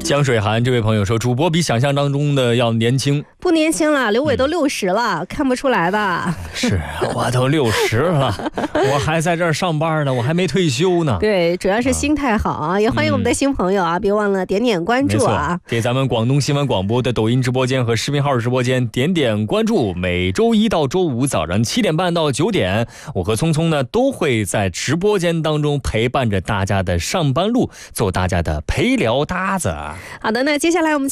江水寒这位朋友说，主播比想象当中的要年轻。 不年轻了，刘伟都60了，看不出来的。 是我都60了，我还在这儿上班呢，我还没退休呢。 对，主要是心态好啊，也欢迎我们的新朋友啊，别忘了点点关注啊。 给咱们广东新闻广播的抖音直播间和视频号直播间点点关注。每周一到周五早上7点半到9点，我和聪聪呢都会在直播间当中陪伴着大家的上班路，做大家的陪聊搭子。 好的，那接下来我们